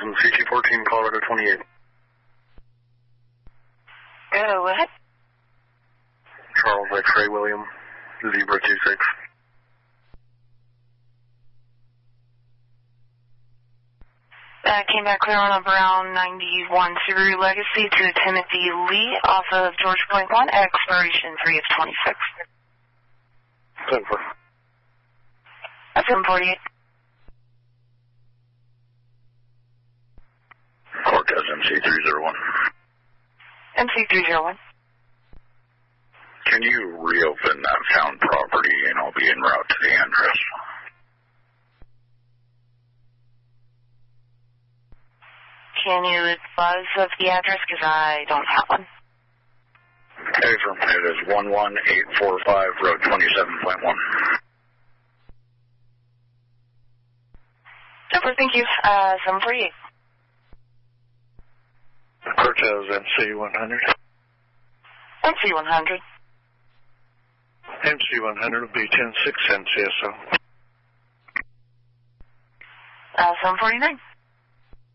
CT14, Colorado 28. Go ahead. Charles X-Ray William, Zebra 26. Came back clear on up around 91 Subaru Legacy to Timothy Lee off of George Point 1, expiration 3 of 26. 10-4. That's 748. Cortez MC301. MC301. Can you reopen that found property and I'll be en route to the address? Can you advise of the address? Because I don't have one. Okay, it is 11845 Road 27.1. Super, thank you. 748. Cortez MC100. MC100. MC100 will be 10-6 NCSO. 749.